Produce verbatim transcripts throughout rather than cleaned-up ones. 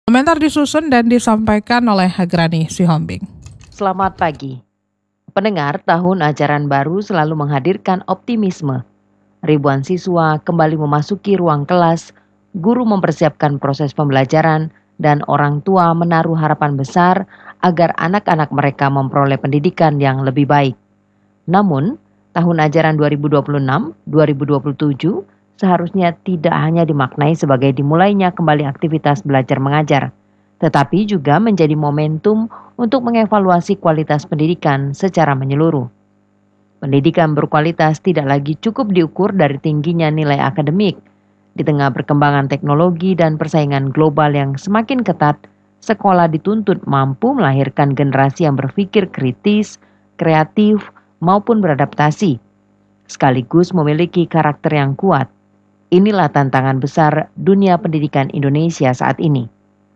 Komentar disusun dan disampaikan oleh Hagrani Sihombing. Selamat pagi. Pendengar, tahun ajaran baru selalu menghadirkan optimisme. Ribuan siswa kembali memasuki ruang kelas, guru mempersiapkan proses pembelajaran, dan orang tua menaruh harapan besar agar anak-anak mereka memperoleh pendidikan yang lebih baik. Namun, tahun ajaran dua ribu dua puluh enam dua ribu dua puluh tujuh seharusnya tidak hanya dimaknai sebagai dimulainya kembali aktivitas belajar mengajar, tetapi juga menjadi momentum untuk mengevaluasi kualitas pendidikan secara menyeluruh. Pendidikan berkualitas tidak lagi cukup diukur dari tingginya nilai akademik. Di tengah perkembangan teknologi dan persaingan global yang semakin ketat, sekolah dituntut mampu melahirkan generasi yang berpikir kritis, kreatif, maupun beradaptasi, sekaligus memiliki karakter yang kuat. Inilah tantangan besar dunia pendidikan Indonesia saat ini.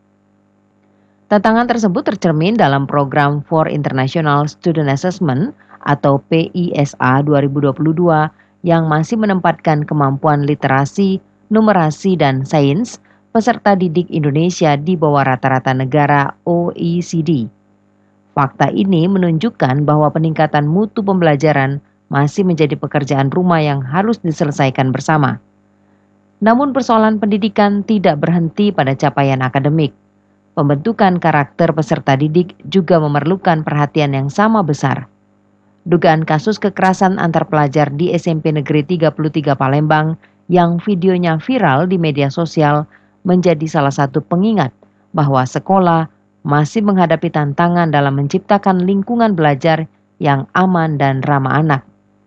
Tantangan tersebut tercermin dalam program For International Student Assessment atau P I S A dua ribu dua puluh dua yang masih menempatkan kemampuan literasi, numerasi, dan sains peserta didik Indonesia di bawah rata-rata negara O E C D. Fakta ini menunjukkan bahwa peningkatan mutu pembelajaran masih menjadi pekerjaan rumah yang harus diselesaikan bersama. Namun persoalan pendidikan tidak berhenti pada capaian akademik. Pembentukan karakter peserta didik juga memerlukan perhatian yang sama besar. Dugaan kasus kekerasan antar pelajar di S M P Negeri tiga puluh tiga Palembang yang videonya viral di media sosial menjadi salah satu pengingat bahwa sekolah masih menghadapi tantangan dalam menciptakan lingkungan belajar yang aman dan ramah anak.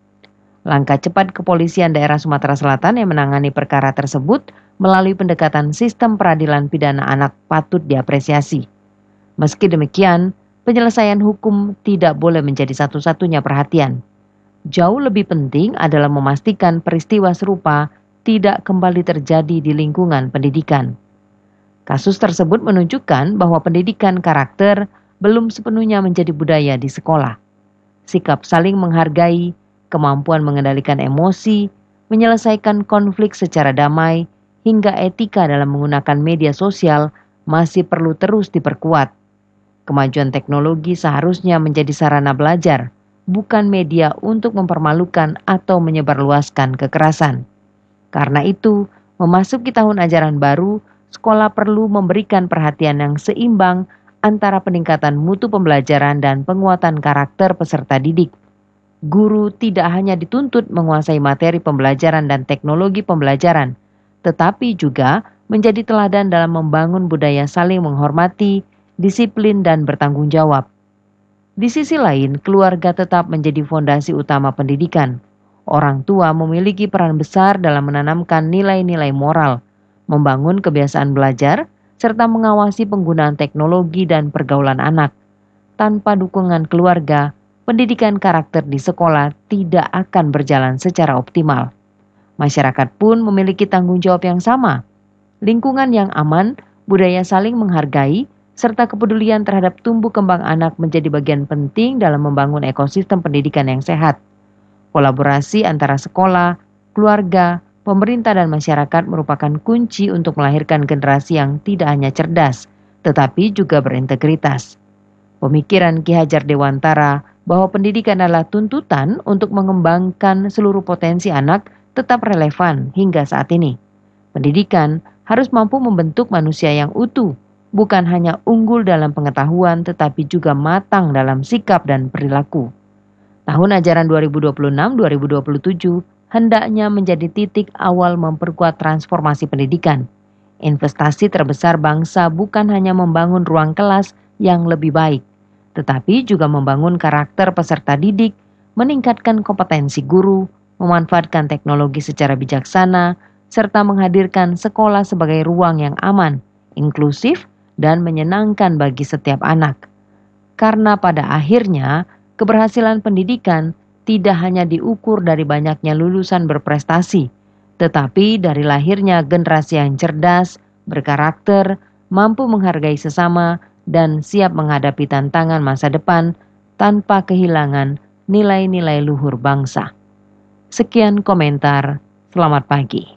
Langkah cepat kepolisian daerah Sumatera Selatan yang menangani perkara tersebut melalui pendekatan sistem peradilan pidana anak patut diapresiasi. Meski demikian, penyelesaian hukum tidak boleh menjadi satu-satunya perhatian. Jauh lebih penting adalah memastikan peristiwa serupa tidak kembali terjadi di lingkungan pendidikan. Kasus tersebut menunjukkan bahwa pendidikan karakter belum sepenuhnya menjadi budaya di sekolah. Sikap saling menghargai, kemampuan mengendalikan emosi, menyelesaikan konflik secara damai, hingga etika dalam menggunakan media sosial masih perlu terus diperkuat. Kemajuan teknologi seharusnya menjadi sarana belajar, bukan media untuk mempermalukan atau menyebarluaskan kekerasan. Karena itu, memasuki tahun ajaran baru, sekolah perlu memberikan perhatian yang seimbang antara peningkatan mutu pembelajaran dan penguatan karakter peserta didik. Guru tidak hanya dituntut menguasai materi pembelajaran dan teknologi pembelajaran, tetapi juga menjadi teladan dalam membangun budaya saling menghormati, disiplin, dan bertanggung jawab. Di sisi lain, keluarga tetap menjadi fondasi utama pendidikan. Orang tua memiliki peran besar dalam menanamkan nilai-nilai moral, membangun kebiasaan belajar, serta mengawasi penggunaan teknologi dan pergaulan anak. Tanpa dukungan keluarga, pendidikan karakter di sekolah tidak akan berjalan secara optimal. Masyarakat pun memiliki tanggung jawab yang sama. Lingkungan yang aman, budaya saling menghargai, serta kepedulian terhadap tumbuh kembang anak menjadi bagian penting dalam membangun ekosistem pendidikan yang sehat. Kolaborasi antara sekolah, keluarga, pemerintah, dan masyarakat merupakan kunci untuk melahirkan generasi yang tidak hanya cerdas, tetapi juga berintegritas. Pemikiran Ki Hajar Dewantara bahwa pendidikan adalah tuntutan untuk mengembangkan seluruh potensi anak tetap relevan hingga saat ini. Pendidikan harus mampu membentuk manusia yang utuh, bukan hanya unggul dalam pengetahuan tetapi juga matang dalam sikap dan perilaku. Tahun ajaran dua ribu dua puluh enam dua ribu dua puluh tujuh hendaknya menjadi titik awal memperkuat transformasi pendidikan. Investasi terbesar bangsa bukan hanya membangun ruang kelas yang lebih baik, tetapi juga membangun karakter peserta didik, meningkatkan kompetensi guru, memanfaatkan teknologi secara bijaksana, serta menghadirkan sekolah sebagai ruang yang aman, inklusif, dan menyenangkan bagi setiap anak. Karena pada akhirnya, keberhasilan pendidikan tidak hanya diukur dari banyaknya lulusan berprestasi, tetapi dari lahirnya generasi yang cerdas, berkarakter, mampu menghargai sesama, dan siap menghadapi tantangan masa depan tanpa kehilangan nilai-nilai luhur bangsa. Sekian komentar, selamat pagi.